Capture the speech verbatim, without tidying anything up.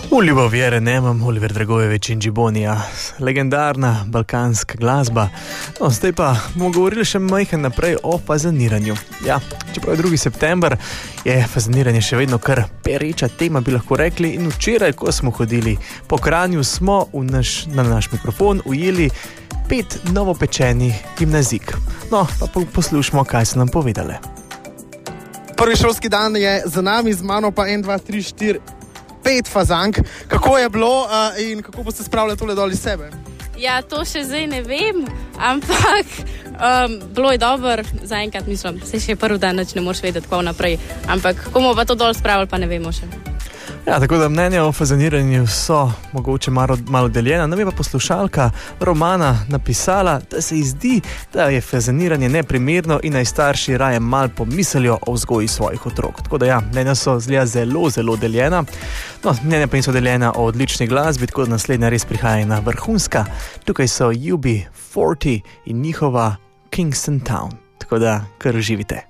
V ljubovjere nemam, Oliver Dragojevič in Džibonija, legendarna balkanska glasba. No, zdaj pa bomo govorili še majhen naprej o fazaniranju. Ja, čeprav je drugi september, je fazaniranje še vedno kar pereča tema, bi lahko rekli. In včeraj, ko smo hodili po Kranju, smo v naš, na naš mikrofon ujeli pet novopečenih gimnazijk. No, pa poslušamo, kaj so nam povedale. Prvi šolski dan je za nami, z mano pa en, dva, tri, štiri, pet fazank. Kako je bilo uh, in kako boste spravljali tole dol iz sebe? Ja, to še zdaj ne vem, ampak um, bilo je dobro, zaenkrat mislim, se še prvi dan nič ne moreš vedeti, kako naprej, ampak kako bomo pa to dol spravili, pa ne vemo še. Ja, tako da mnenja o fazaniranju so mogoče malo, malo deljena. Nam je pa poslušalka Romana napisala, da se ji zdi, da je fazaniranje neprimerno in naj starši raje malo pomislijo o vzgoji svojih otrok. Tako da ja, mnenja so zlija zelo, zelo deljena. No, mnenja pa niso deljena o odlični glasbi, tako da naslednja res prihaja ena vrhunska. Tukaj so U B štirideset in njihova Kingston Town. Tako da kar uživite.